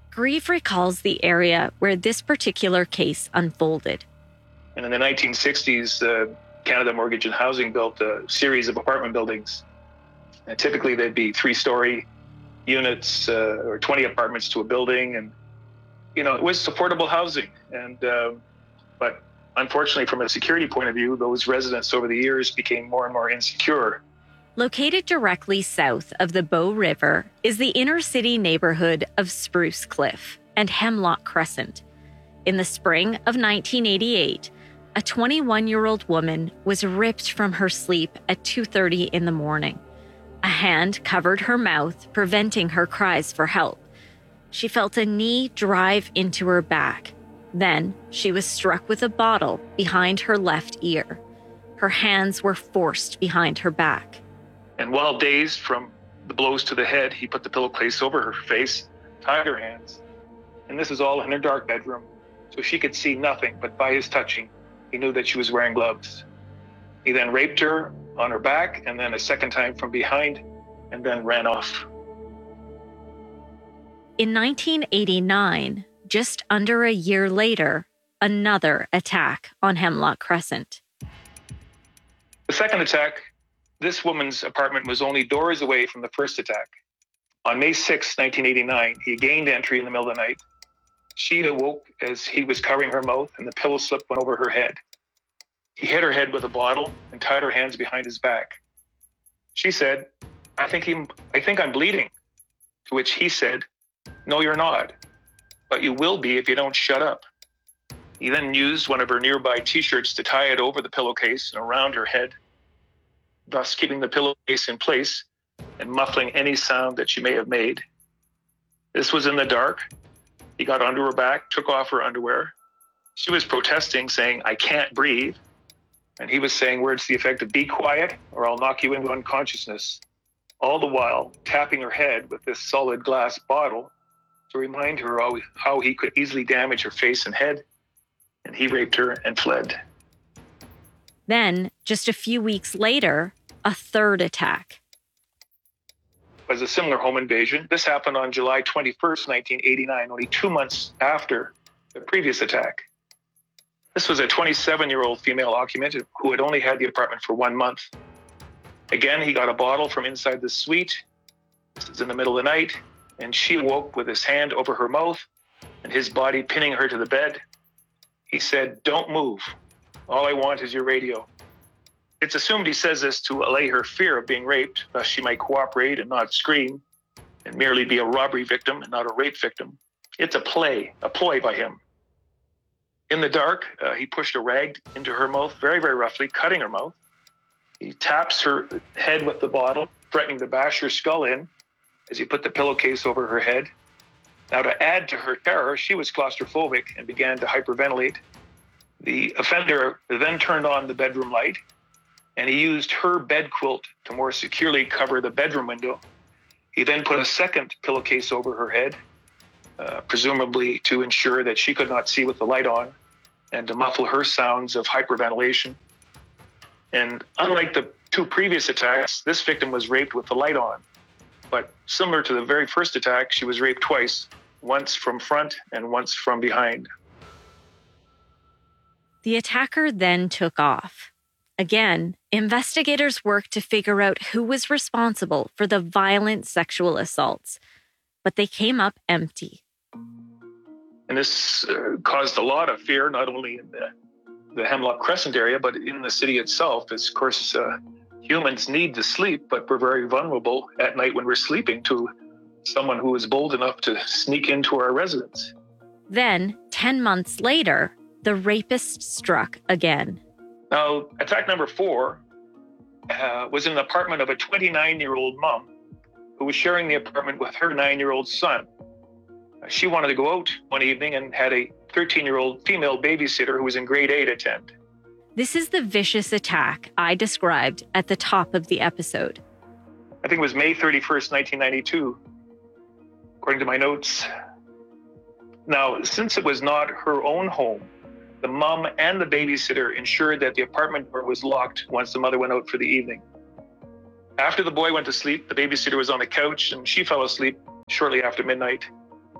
Grieve recalls the area where this particular case unfolded. And in the 1960s, Canada Mortgage and Housing built a series of apartment buildings. And typically, they'd be 3-story units or 20 apartments to a building. And, it was affordable housing. But unfortunately, from a security point of view, those residents over the years became more and more insecure. Located directly south of the Bow River is the inner city neighborhood of Spruce Cliff and Hemlock Crescent. In the spring of 1988, a 21-year-old woman was ripped from her sleep at 2:30 in the morning. A hand covered her mouth, preventing her cries for help. She felt a knee drive into her back. Then she was struck with a bottle behind her left ear. Her hands were forced behind her back. And while dazed from the blows to the head, he put the pillowcase over her face, tied her hands. And this is all in her dark bedroom, so she could see nothing, but by his touching, he knew that she was wearing gloves. He then raped her on her back, and then a second time from behind, and then ran off. In 1989, just under a year later, another attack on Hemlock Crescent. The second attack, this woman's apartment was only doors away from the first attack. On May 6, 1989, he gained entry in the middle of the night. She awoke as he was covering her mouth, and the pillow slip went over her head. He hit her head with a bottle and tied her hands behind his back. She said, I think I'm bleeding. To which he said, no, you're not, but you will be if you don't shut up. He then used one of her nearby t-shirts to tie it over the pillowcase and around her head, thus keeping the pillowcase in place and muffling any sound that she may have made. This was in the dark. He got onto her back, took off her underwear. She was protesting, saying, I can't breathe. And he was saying words to the effect of, be quiet or I'll knock you into unconsciousness. All the while tapping her head with this solid glass bottle to remind her how he could easily damage her face and head. And he raped her and fled. Then, just a few weeks later, a third attack. It was a similar home invasion. This happened on July 21st, 1989, only 2 months after the previous attack. This was a 27-year-old female occupant who had only had the apartment for 1 month. Again, he got a bottle from inside the suite. This is in the middle of the night, and she awoke with his hand over her mouth and his body pinning her to the bed. He said, don't move. All I want is your radio. It's assumed he says this to allay her fear of being raped, thus she might cooperate and not scream and merely be a robbery victim and not a rape victim. It's a ploy by him. In the dark, he pushed a rag into her mouth very, very roughly, cutting her mouth. He taps her head with the bottle, threatening to bash her skull in as he put the pillowcase over her head. Now, to add to her terror, she was claustrophobic and began to hyperventilate. The offender then turned on the bedroom light, and he used her bed quilt to more securely cover the bedroom window. He then put a second pillowcase over her head, presumably to ensure that she could not see with the light on and to muffle her sounds of hyperventilation. And unlike the two previous attacks, this victim was raped with the light on. But similar to the very first attack, she was raped twice, once from front and once from behind. The attacker then took off. Again, investigators worked to figure out who was responsible for the violent sexual assaults, but they came up empty. And this caused a lot of fear, not only in the Hemlock Crescent area, but in the city itself. As, of course, humans need to sleep, but we're very vulnerable at night when we're sleeping to someone who is bold enough to sneak into our residence. Then, 10 months later, the rapist struck again. Now, attack number 4 was in an apartment of a 29-year-old mom who was sharing the apartment with her 9-year-old son. She wanted to go out one evening and had a 13-year-old female babysitter who was in grade 8 attend. This is the vicious attack I described at the top of the episode. I think it was May 31st, 1992, according to my notes. Now, since it was not her own home, the mom and the babysitter ensured that the apartment door was locked once the mother went out for the evening. After the boy went to sleep, the babysitter was on the couch and she fell asleep shortly after midnight.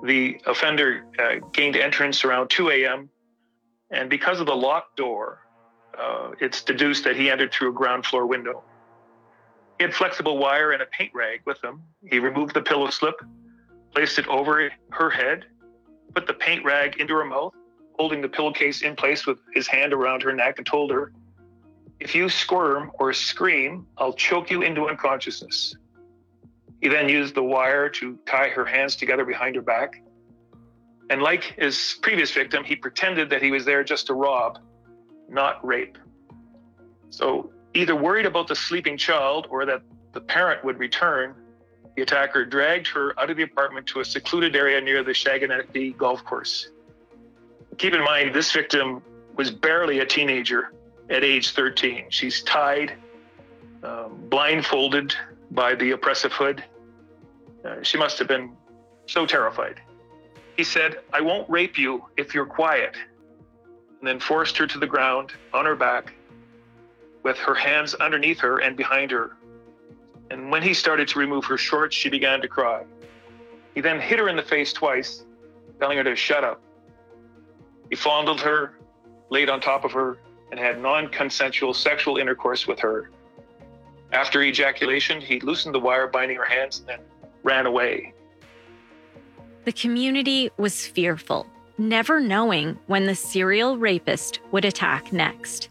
The offender gained entrance around 2 a.m., and because of the locked door, it's deduced that he entered through a ground floor window. He had flexible wire and a paint rag with him. He removed the pillow slip, placed it over her head, put the paint rag into her mouth, holding the pillowcase in place with his hand around her neck, and told her, "If you squirm or scream, I'll choke you into unconsciousness." He then used the wire to tie her hands together behind her back. And like his previous victim, he pretended that he was there just to rob, not rape. So either worried about the sleeping child or that the parent would return, the attacker dragged her out of the apartment to a secluded area near the Shaganaki golf course. Keep in mind, this victim was barely a teenager at age 13. She's tied, blindfolded by the oppressive hood. She must have been so terrified. He said, "I won't rape you if you're quiet," and then forced her to the ground on her back with her hands underneath her and behind her. And when he started to remove her shorts, she began to cry. He then hit her in the face twice, telling her to shut up. He fondled her, laid on top of her, and had non-consensual sexual intercourse with her. After ejaculation, he loosened the wire binding her hands and then ran away. The community was fearful, never knowing when the serial rapist would attack next.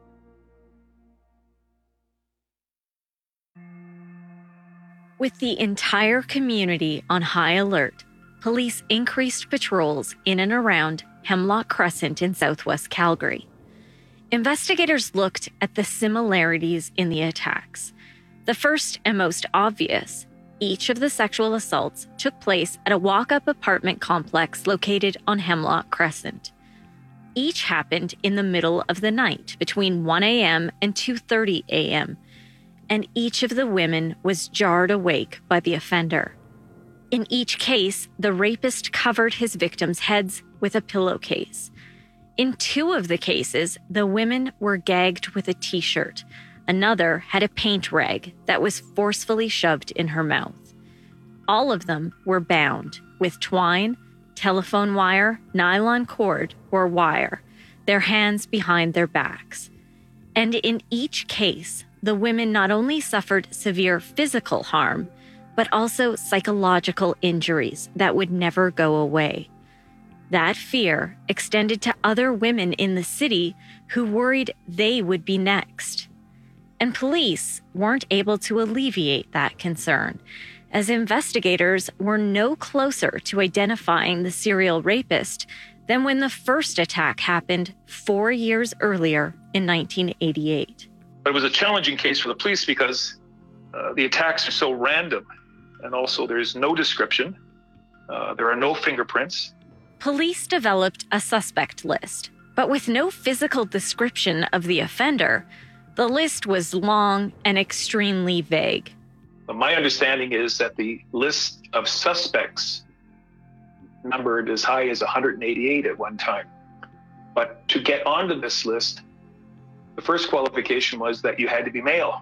With the entire community on high alert, police increased patrols in and around Hemlock Crescent in southwest Calgary. Investigators looked at the similarities in the attacks. The first and most obvious, each of the sexual assaults took place at a walk-up apartment complex located on Hemlock Crescent. Each happened in the middle of the night, between 1 a.m. and 2:30 a.m., and each of the women was jarred awake by the offender. In each case, the rapist covered his victims' heads with a pillowcase. In 2 of the cases, the women were gagged with a t-shirt. Another had a paint rag that was forcefully shoved in her mouth. All of them were bound with twine, telephone wire, nylon cord, or wire, their hands behind their backs. And in each case, the women not only suffered severe physical harm, but also psychological injuries that would never go away. That fear extended to other women in the city who worried they would be next. And police weren't able to alleviate that concern, as investigators were no closer to identifying the serial rapist than when the first attack happened 4 years earlier in 1988. But it was a challenging case for the police because the attacks are so random, and also there's no description. There are no fingerprints. Police developed a suspect list, but with no physical description of the offender, the list was long and extremely vague. My understanding is that the list of suspects numbered as high as 188 at one time. But to get onto this list, the first qualification was that you had to be male.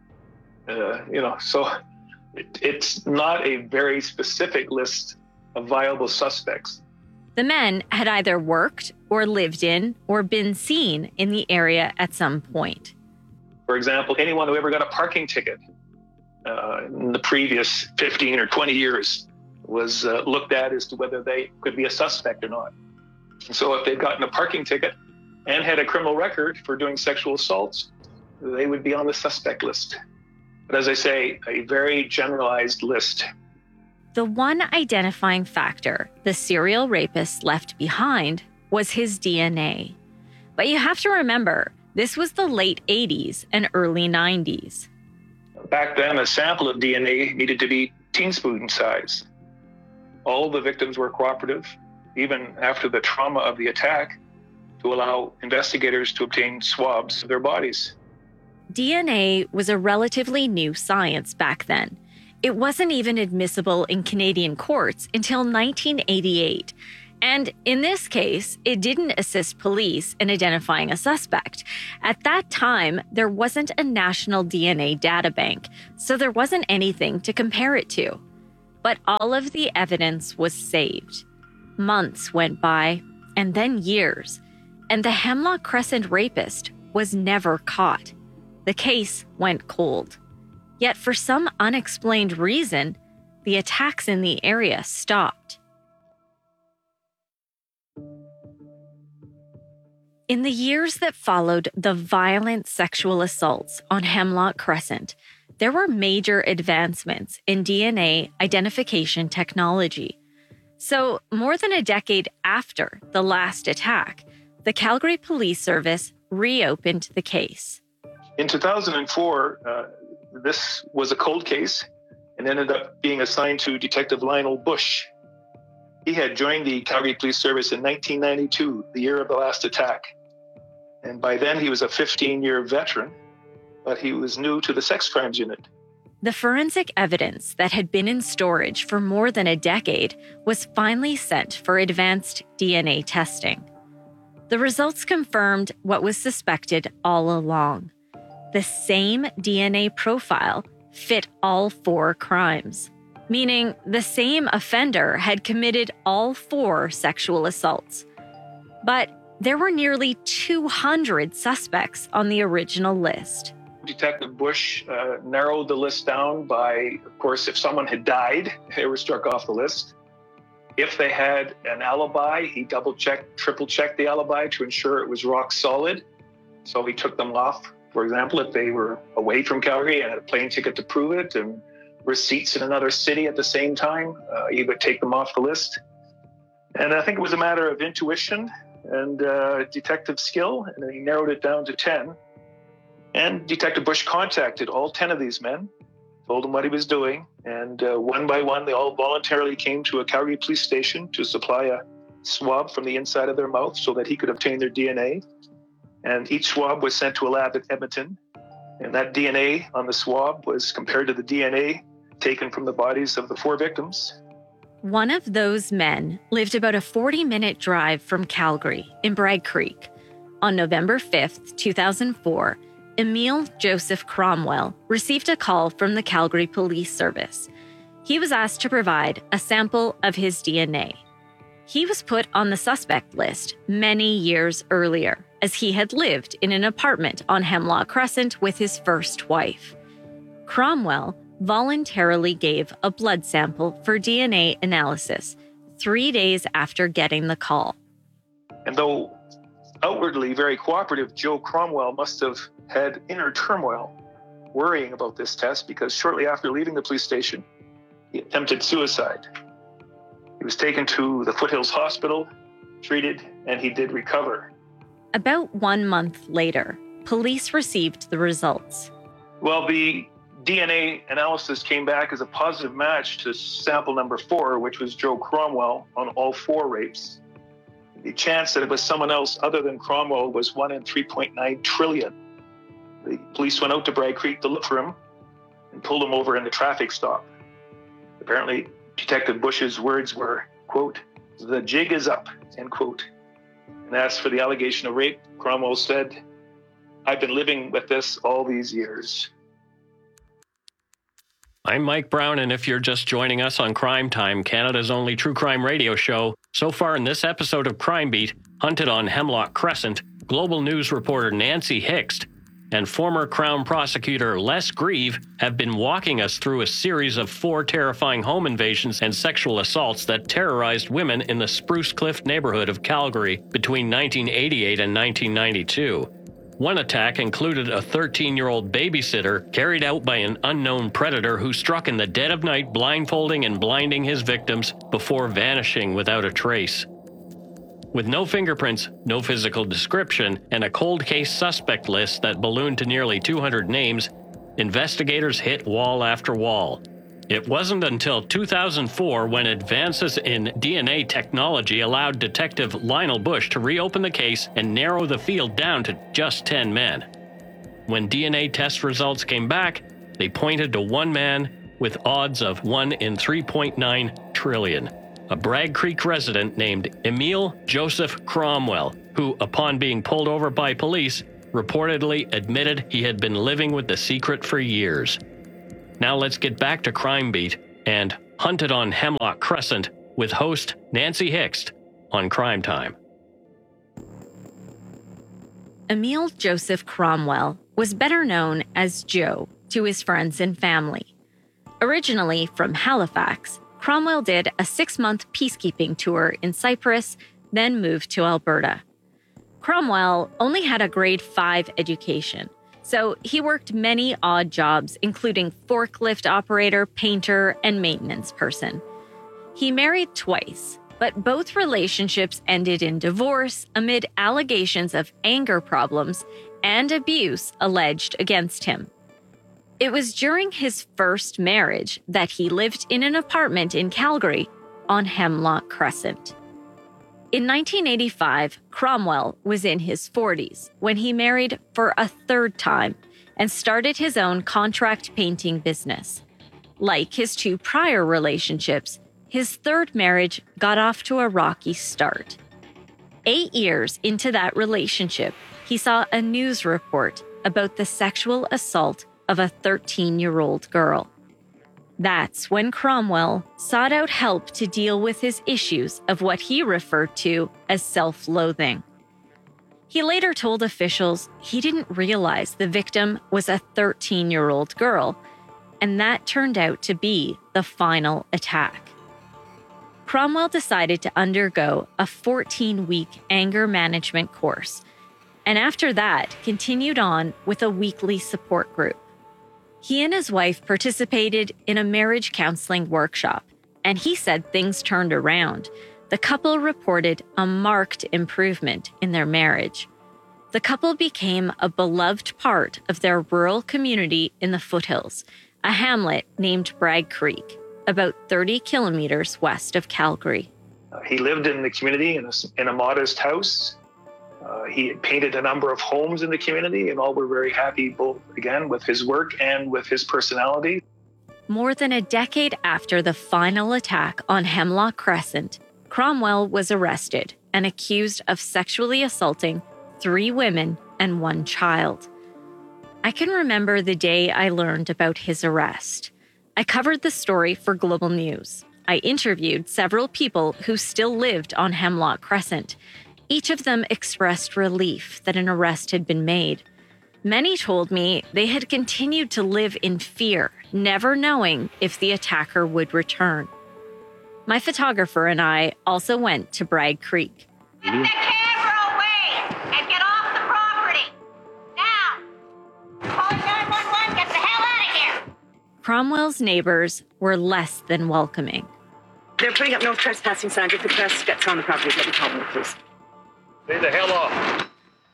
So it's not a very specific list of viable suspects. The men had either worked or lived in or been seen in the area at some point. For example, anyone who ever got a parking ticket in the previous 15 or 20 years was looked at as to whether they could be a suspect or not. And so if they'd gotten a parking ticket and had a criminal record for doing sexual assaults, they would be on the suspect list. But as I say, a very generalized list. The one identifying factor the serial rapist left behind was his DNA. But you have to remember, this was the late 80s and early 90s. Back then, a sample of DNA needed to be teaspoon size. All of the victims were cooperative, even after the trauma of the attack, to allow investigators to obtain swabs of their bodies. DNA was a relatively new science back then. It wasn't even admissible in Canadian courts until 1988. And in this case, it didn't assist police in identifying a suspect. At that time, there wasn't a national DNA databank, so there wasn't anything to compare it to. But all of the evidence was saved. Months went by, and then years, and the Hemlock Crescent rapist was never caught. The case went cold. Yet for some unexplained reason, the attacks in the area stopped. In the years that followed the violent sexual assaults on Hemlock Crescent, there were major advancements in DNA identification technology. So, more than a decade after the last attack, the Calgary Police Service reopened the case. In 2004, this was a cold case and ended up being assigned to Detective Lionel Bush. He had joined the Calgary Police Service in 1992, the year of the last attack. And by then, he was a 15-year veteran, but he was new to the sex crimes unit. The forensic evidence that had been in storage for more than a decade was finally sent for advanced DNA testing. The results confirmed what was suspected all along. The same DNA profile fit all 4 crimes, meaning the same offender had committed all 4 sexual assaults. But there were nearly 200 suspects on the original list. Detective Bush narrowed the list down by, of course, if someone had died, they were struck off the list. If they had an alibi, he double-checked, triple-checked the alibi to ensure it was rock solid. So he took them off. For example, if they were away from Calgary and had a plane ticket to prove it and receipts in another city at the same time, he would take them off the list. And I think it was a matter of intuition and detective skill, and he narrowed it down to 10. And Detective Bush contacted all 10 of these men, told them what he was doing, and one by one, they all voluntarily came to a Calgary police station to supply a swab from the inside of their mouth so that he could obtain their DNA. And each swab was sent to a lab at Edmonton, and that DNA on the swab was compared to the DNA taken from the bodies of the 4 victims. One of those men lived about a 40-minute drive from Calgary in Bragg Creek. On November 5th, 2004, Emil Joseph Cromwell received a call from the Calgary Police Service. He was asked to provide a sample of his DNA. He was put on the suspect list many years earlier, as he had lived in an apartment on Hemlock Crescent with his first wife. Cromwell voluntarily gave a blood sample for DNA analysis 3 days after getting the call. And though outwardly very cooperative, Joe Cromwell must have had inner turmoil worrying about this test, because shortly after leaving the police station, he attempted suicide. He was taken to the Foothills Hospital, treated, and he did recover. About 1 month later, police received the results. Well, the DNA analysis came back as a positive match to sample number 4, which was Joe Cromwell on all 4 rapes. The chance that it was someone else other than Cromwell was 1 in 3.9 trillion. The police went out to Bragg Creek to look for him and pulled him over in the traffic stop. Apparently, Detective Bush's words were, quote, "The jig is up," end quote. And as for the allegation of rape, Cromwell said, "I've been living with this all these years." I'm Mike Brown, and if you're just joining us on Crime Time, Canada's only true crime radio show, so far in this episode of Crime Beat, hunted on Hemlock Crescent, Global News reporter Nancy Hixt and former Crown prosecutor Les Grieve have been walking us through a series of 4 terrifying home invasions and sexual assaults that terrorized women in the Spruce Cliff neighborhood of Calgary between 1988 and 1992. One attack included a 13-year-old babysitter carried out by an unknown predator who struck in the dead of night, blindfolding and blinding his victims before vanishing without a trace. With no fingerprints, no physical description, and a cold case suspect list that ballooned to nearly 200 names, investigators hit wall after wall. It wasn't until 2004 when advances in DNA technology allowed Detective Lionel Bush to reopen the case and narrow the field down to just 10 men. When DNA test results came back, they pointed to one man with odds of 1 in 3.9 trillion, a Bragg Creek resident named Emil Joseph Cromwell, who, upon being pulled over by police, reportedly admitted he had been living with the secret for years. Now let's get back to Crime Beat and Hunted on Hemlock Crescent with host Nancy Hixt on Crime Time. Emil Joseph Cromwell was better known as Joe to his friends and family. Originally from Halifax, Cromwell did a 6-month peacekeeping tour in Cyprus, then moved to Alberta. Cromwell only had a grade 5 education, so he worked many odd jobs, including forklift operator, painter, and maintenance person. He married twice, but both relationships ended in divorce amid allegations of anger problems and abuse alleged against him. It was during his first marriage that he lived in an apartment in Calgary on Hemlock Crescent. In 1985, Cromwell was in his 40s when he married for a third time and started his own contract painting business. Like his 2 prior relationships, his third marriage got off to a rocky start. 8 years into that relationship, he saw a news report about the sexual assault of a 13-year-old girl. That's when Cromwell sought out help to deal with his issues of what he referred to as self-loathing. He later told officials he didn't realize the victim was a 13-year-old girl, and that turned out to be the final attack. Cromwell decided to undergo a 14-week anger management course, and after that continued on with a weekly support group. He and his wife participated in a marriage counseling workshop, and he said things turned around. The couple reported a marked improvement in their marriage. The couple became a beloved part of their rural community in the foothills, a hamlet named Bragg Creek, about 30 kilometers west of Calgary. He lived in the community in a modest house. He had painted a number of homes in the community, and all were very happy, both, again, with his work and with his personality. More than a decade after the final attack on Hemlock Crescent, Cromwell was arrested and accused of sexually assaulting 3 women and 1 child. I can remember the day I learned about his arrest. I covered the story for Global News. I interviewed several people who still lived on Hemlock Crescent. Each of them expressed relief that an arrest had been made. Many told me they had continued to live in fear, never knowing if the attacker would return. My photographer and I also went to Bragg Creek. Get the camera away and get off the property. Now, call 911, get the hell out of here. Cromwell's neighbors were less than welcoming. They're putting up no trespassing signs. If the press gets on the property, let me call them, please. Stay the hell off.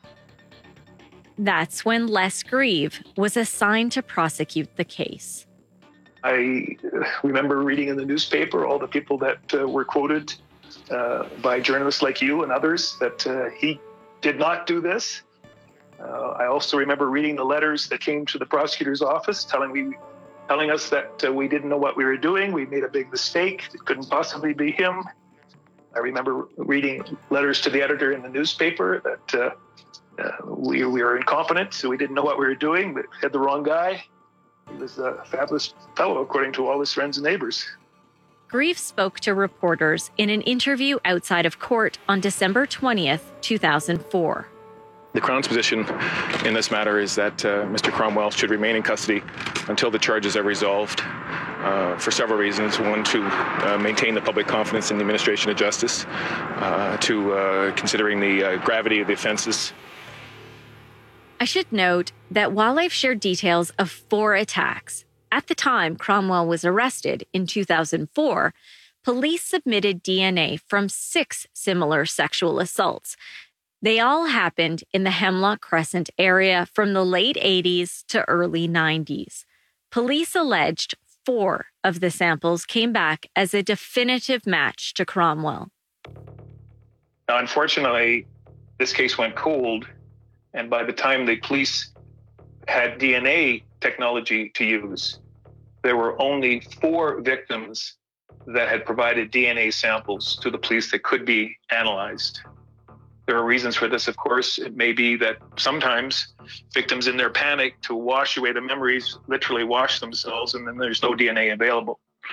That's when Les Grieve was assigned to prosecute the case. I remember reading in the newspaper all the people that were quoted by journalists like you and others that he did not do this. I also remember reading the letters that came to the prosecutor's office telling us that we didn't know what we were doing. We made a big mistake. It couldn't possibly be him. I remember reading letters to the editor in the newspaper that we were incompetent, so we didn't know what we were doing, but had the wrong guy. He was a fabulous fellow, according to all his friends and neighbors. Grieve spoke to reporters in an interview outside of court on December 20th, 2004. The Crown's position in this matter is that Mr. Cromwell should remain in custody until the charges are resolved for several reasons. One, to maintain the public confidence in the administration of justice, considering the gravity of the offenses. I should note that while I've shared details of 4 attacks, at the time Cromwell was arrested in 2004, police submitted DNA from 6 similar sexual assaults. They all happened in the Hemlock Crescent area from the late 80s to early 90s. Police alleged 4 of the samples came back as a definitive match to Cromwell. Now, unfortunately, this case went cold, and by the time the police had DNA technology to use, there were only 4 victims that had provided DNA samples to the police that could be analyzed. There are reasons for this, of course. It may be that sometimes victims, in their panic to wash away the memories, literally wash themselves, and then there's no DNA available.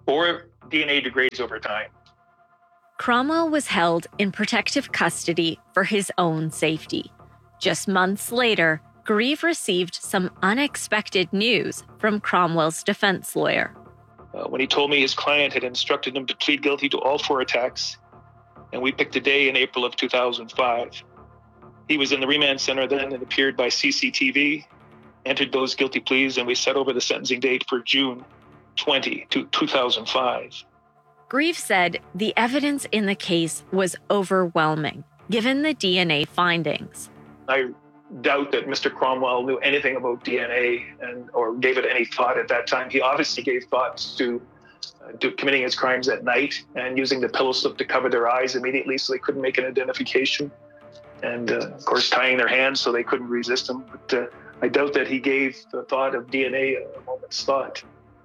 or DNA degrades over time. Cromwell was held in protective custody for his own safety. Just months later, Grieve received some unexpected news from Cromwell's defense lawyer. When he told me his client had instructed him to plead guilty to all 4 attacks, and we picked a day in April of 2005. He was in the remand center then and appeared by CCTV, entered those guilty pleas, and we set over the sentencing date for June 20, 2005. Grieve said the evidence in the case was overwhelming, given the DNA findings. I doubt that Mr. Cromwell knew anything about DNA or gave it any thought at that time. He obviously gave thoughts to committing his crimes at night and using the pillow slip to cover their eyes immediately so they couldn't make an identification. And, of course, tying their hands so they couldn't resist him. But I doubt that he gave the thought of DNA a moment's thought.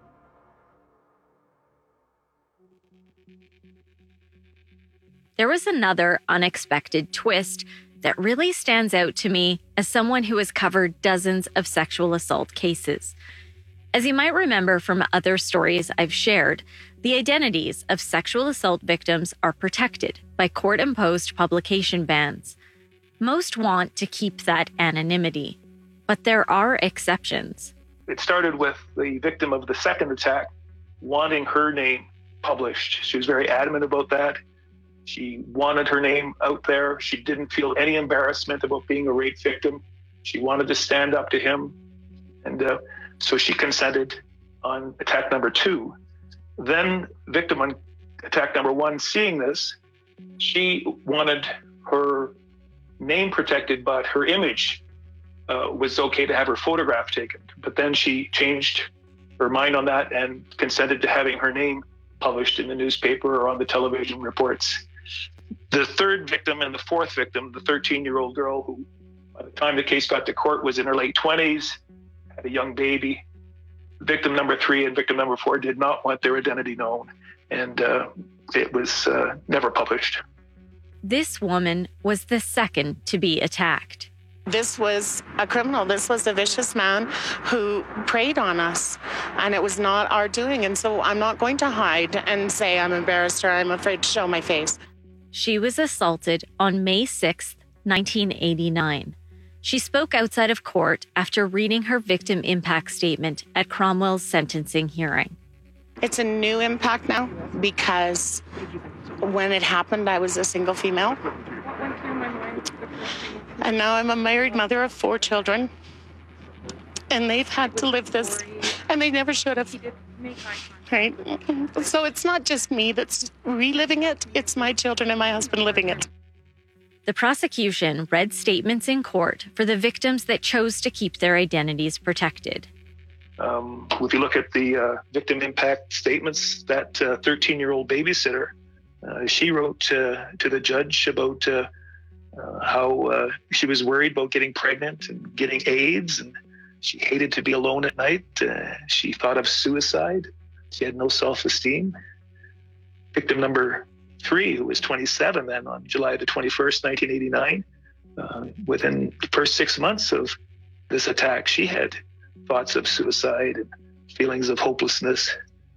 There was another unexpected twist that really stands out to me as someone who has covered dozens of sexual assault cases. As you might remember from other stories I've shared, the identities of sexual assault victims are protected by court-imposed publication bans. Most want to keep that anonymity, but there are exceptions. It started with the victim of the second attack wanting her name published. She was very adamant about that. She wanted her name out there. She didn't feel any embarrassment about being a rape victim. She wanted to stand up to him. And so she consented on attack number 2. Then victim on attack number 1, seeing this, she wanted her name protected, but her image was okay to have her photograph taken. But then she changed her mind on that and consented to having her name published in the newspaper or on the television reports. The third victim and the fourth victim, the 13-year-old girl who, by the time the case got to court, was in her late 20s, had a young baby. Victim number 3 and victim number 4 did not want their identity known, and it was never published. This woman was the second to be attacked. This was a criminal. This was a vicious man who preyed on us, and it was not our doing. And so I'm not going to hide and say I'm embarrassed or I'm afraid to show my face. She was assaulted on May 6, 1989. She spoke outside of court after reading her victim impact statement at Cromwell's sentencing hearing. It's a new impact now because when it happened, I was a single female. And now I'm a married mother of 4 children. And they've had to live this, and they never should have. Right? So it's not just me that's reliving it, it's my children and my husband living it. The prosecution read statements in court for the victims that chose to keep their identities protected. If you look at the victim impact statements, that 13-year-old babysitter, she wrote to the judge about how she was worried about getting pregnant and getting AIDS, and she hated to be alone at night. She thought of suicide. She had no self-esteem. Victim number 3, who was 27 then, on July the 21st, 1989, within the first 6 months of this attack, she had thoughts of suicide and feelings of hopelessness.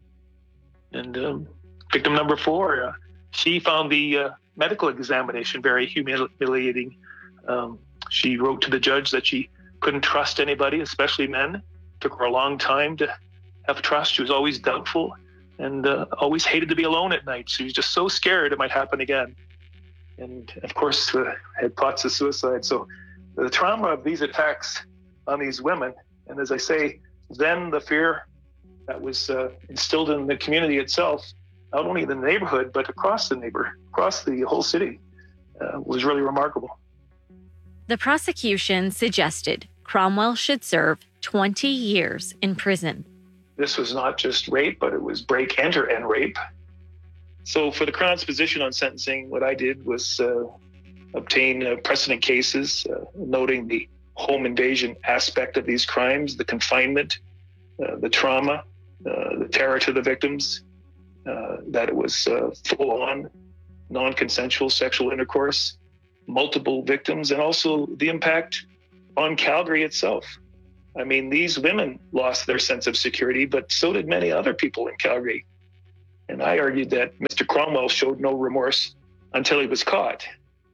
And victim number 4, she found the medical examination very humiliating. She wrote to the judge that she couldn't trust anybody, especially men. It took her a long time to have trust. She was always doubtful and always hated to be alone at night. She was just so scared it might happen again. And of course, had thoughts of suicide. So the trauma of these attacks on these women, and as I say, then the fear that was instilled in the community itself, not only in the neighborhood, but across the whole city, was really remarkable. The prosecution suggested Cromwell should serve 20 years in prison. This was not just rape, but it was break, enter, and rape. So for the Crown's position on sentencing, what I did was obtain precedent cases, noting the home invasion aspect of these crimes, the confinement, the trauma, the terror to the victims, that it was full-on, non-consensual sexual intercourse, multiple victims, and also the impact on Calgary itself. I mean, these women lost their sense of security, but so did many other people in Calgary. And I argued that Mr. Cromwell showed no remorse until he was caught.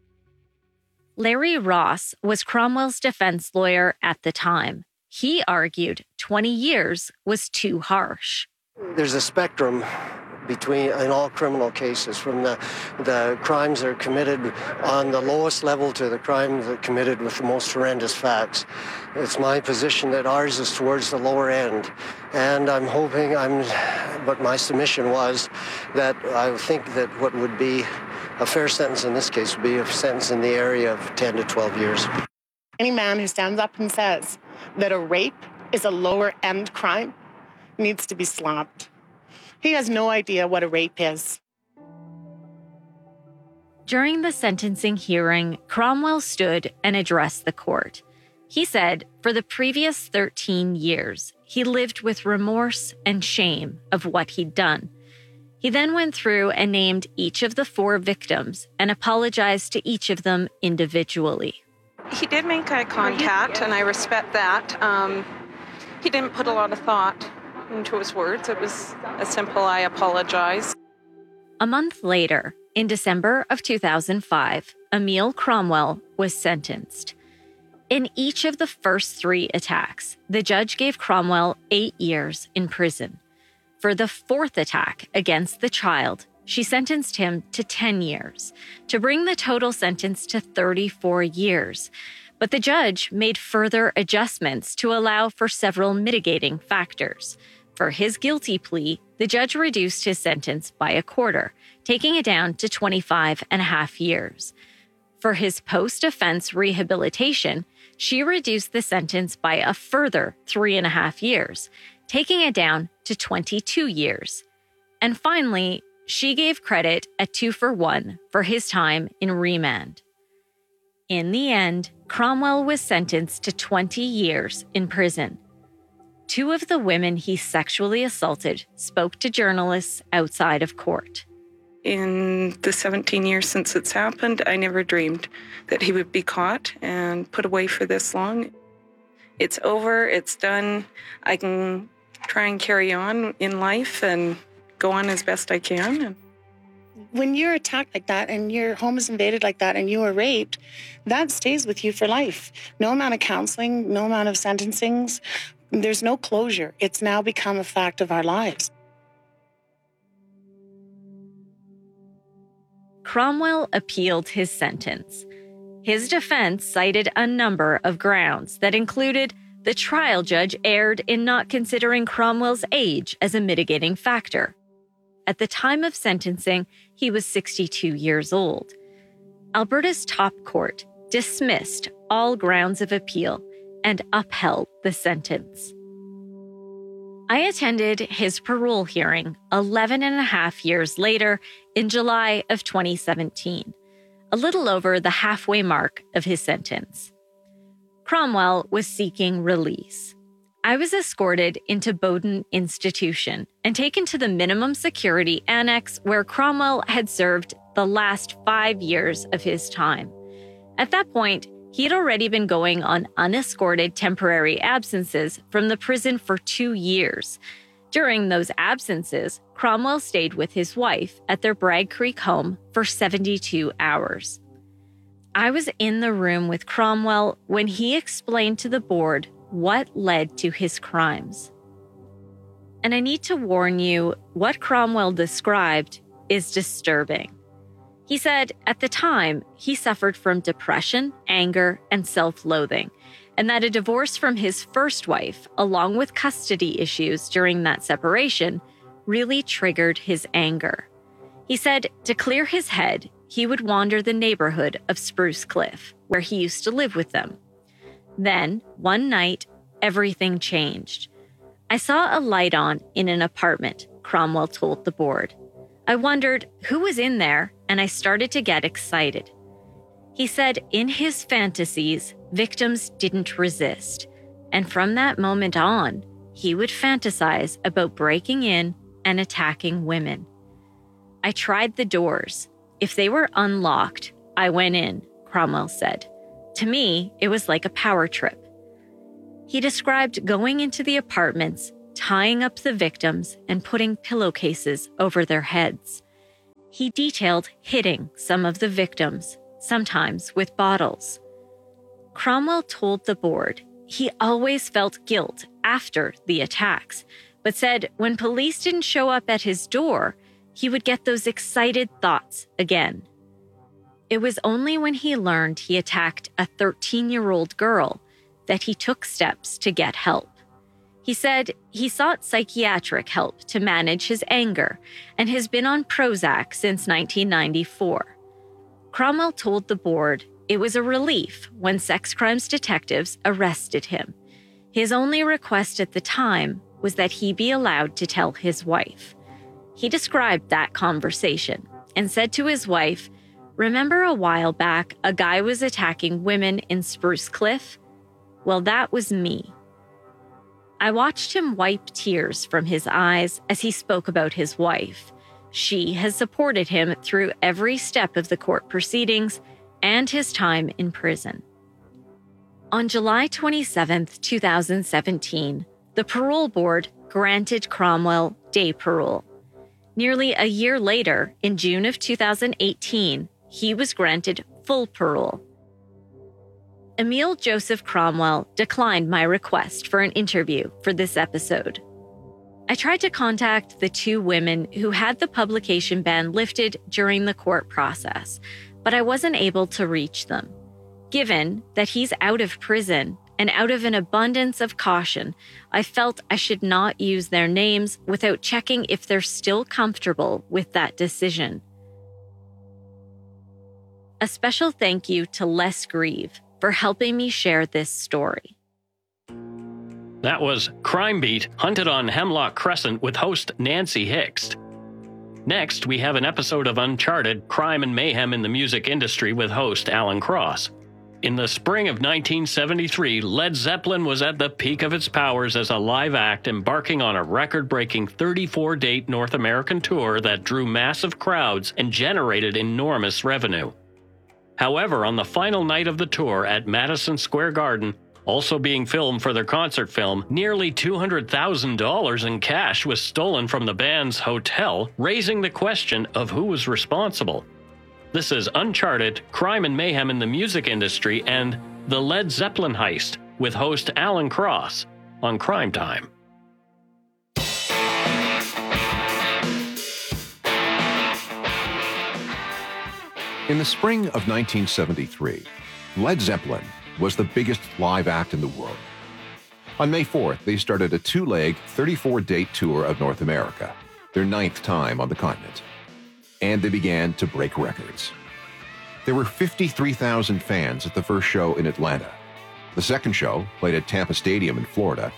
Larry Ross was Cromwell's defense lawyer at the time. He argued 20 years was too harsh. There's a spectrum in all criminal cases, from the crimes that are committed on the lowest level to the crimes that are committed with the most horrendous facts. It's my position that ours is towards the lower end. And but my submission was that I think that what would be a fair sentence in this case would be a sentence in the area of 10 to 12 years. Any man who stands up and says that a rape is a lower end crime needs to be slapped. He has no idea what a rape is. During the sentencing hearing, Cromwell stood and addressed the court. He said for the previous 13 years, he lived with remorse and shame of what he'd done. He then went through and named each of the 4 victims and apologized to each of them individually. He did make eye contact, and I respect that. He didn't put a lot of thought into his words. It was a simple, I apologize. A month later, in December of 2005, Emil Cromwell was sentenced. In each of the first 3 attacks, the judge gave Cromwell 8 years in prison. For the 4th attack against the child, she sentenced him to 10 years, to bring the total sentence to 34 years. But the judge made further adjustments to allow for several mitigating factors. For his guilty plea, the judge reduced his sentence by a quarter, taking it down to 25.5 years. For his post-offense rehabilitation, she reduced the sentence by a further 3.5 years, taking it down to 22 years. And finally, she gave credit a 2-for-1 for his time in remand. In the end, Cromwell was sentenced to 20 years in prison. 2 of the women he sexually assaulted spoke to journalists outside of court. In the 17 years since it's happened, I never dreamed that he would be caught and put away for this long. It's over, it's done. I can try and carry on in life and go on as best I can. When you're attacked like that and your home is invaded like that and you were raped, that stays with you for life. No amount of counseling, no amount of sentencings. There's no closure. It's now become a fact of our lives. Cromwell appealed his sentence. His defense cited a number of grounds that included the trial judge erred in not considering Cromwell's age as a mitigating factor. At the time of sentencing, he was 62 years old. Alberta's top court dismissed all grounds of appeal and upheld the sentence. I attended his parole hearing 11.5 years later in July of 2017, a little over the halfway mark of his sentence. Cromwell was seeking release. I was escorted into Bowden Institution and taken to the minimum security annex where Cromwell had served the last 5 years of his time. At that point, he had already been going on unescorted temporary absences from the prison for 2 years. During those absences, Cromwell stayed with his wife at their Bragg Creek home for 72 hours. I was in the room with Cromwell when he explained to the board what led to his crimes. And I need to warn you, what Cromwell described is disturbing. He said at the time he suffered from depression, anger, and self-loathing, and that a divorce from his first wife, along with custody issues during that separation, really triggered his anger. He said to clear his head, he would wander the neighborhood of Spruce Cliff, where he used to live with them. Then, one night, everything changed. I saw a light on in an apartment, Cromwell told the board. I wondered who was in there, and I started to get excited. He said in his fantasies, victims didn't resist, and from that moment on, he would fantasize about breaking in and attacking women. I tried the doors. If they were unlocked, I went in, Cromwell said. To me, it was like a power trip. He described going into the apartments tying up the victims and putting pillowcases over their heads. He detailed hitting some of the victims, sometimes with bottles. Cromwell told the board he always felt guilt after the attacks, but said when police didn't show up at his door, he would get those excited thoughts again. It was only when he learned he attacked a 13-year-old girl that he took steps to get help. He said he sought psychiatric help to manage his anger and has been on Prozac since 1994. Cromwell told the board it was a relief when sex crimes detectives arrested him. His only request at the time was that he be allowed to tell his wife. He described that conversation and said to his wife, "Remember a while back, a guy was attacking women in Spruce Cliff? Well, that was me." I watched him wipe tears from his eyes as he spoke about his wife. She has supported him through every step of the court proceedings and his time in prison. On July 27, 2017, the parole board granted Cromwell day parole. Nearly a year later, in June of 2018, he was granted full parole. Emil Joseph Cromwell declined my request for an interview for this episode. I tried to contact the two women who had the publication ban lifted during the court process, but I wasn't able to reach them. Given that he's out of prison and out of an abundance of caution, I felt I should not use their names without checking if they're still comfortable with that decision. A special thank you to Les Grieve for helping me share this story. That was Crime Beat, Hunted on Hemlock Crescent with host Nancy Hixt. Next, we have an episode of Uncharted, Crime and Mayhem in the Music Industry with host Alan Cross. In the spring of 1973, Led Zeppelin was at the peak of its powers as a live act, embarking on a record-breaking 34-date North American tour that drew massive crowds and generated enormous revenue. However, on the final night of the tour at Madison Square Garden, also being filmed for their concert film, nearly $200,000 in cash was stolen from the band's hotel, raising the question of who was responsible. This is Uncharted, Crime and Mayhem in the Music Industry, and The Led Zeppelin Heist with host Alan Cross on Crime Time. In the spring of 1973, Led Zeppelin was the biggest live act in the world. On May 4th, they started a two-leg, 34-date tour of North America, their 9th time on the continent. And they began to break records. There were 53,000 fans at the first show in Atlanta. The second show, played at Tampa Stadium in Florida,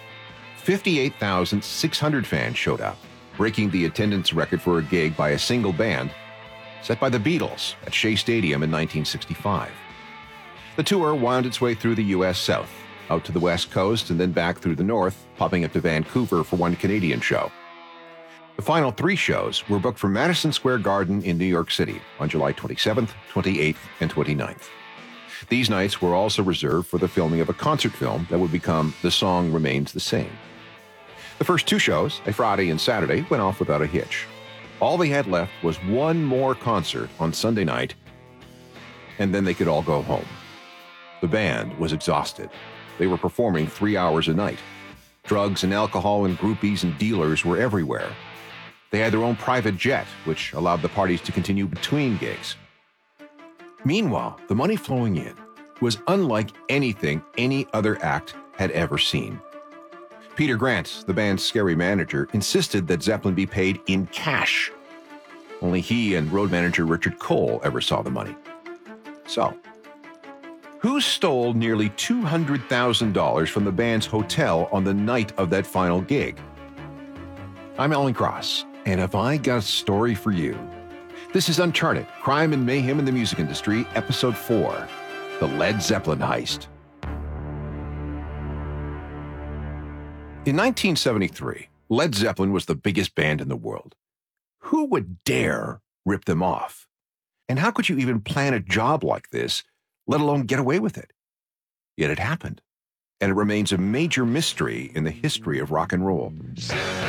58,600 fans showed up, breaking the attendance record for a gig by a single band set by the Beatles at Shea Stadium in 1965. The tour wound its way through the U.S. South, out to the West Coast, and then back through the North, popping up to Vancouver for one Canadian show. The final 3 shows were booked for Madison Square Garden in New York City on July 27th, 28th, and 29th. These nights were also reserved for the filming of a concert film that would become The Song Remains the Same. The first 2 shows, a Friday and Saturday, went off without a hitch. All they had left was one more concert on Sunday night, and then they could all go home. The band was exhausted. They were performing 3 hours a night. Drugs and alcohol and groupies and dealers were everywhere. They had their own private jet, which allowed the parties to continue between gigs. Meanwhile, the money flowing in was unlike anything any other act had ever seen. Peter Grant, the band's scary manager, insisted that Zeppelin be paid in cash. Only he and road manager Richard Cole ever saw the money. So, who stole nearly $200,000 from the band's hotel on the night of that final gig? I'm Alan Cross, and have I got a story for you? This is Uncharted, Crime and Mayhem in the Music Industry, Episode 4, The Led Zeppelin Heist. In 1973, Led Zeppelin was the biggest band in the world. Who would dare rip them off? And how could you even plan a job like this, let alone get away with it? Yet it happened. and it remains a major mystery in the history of rock and roll.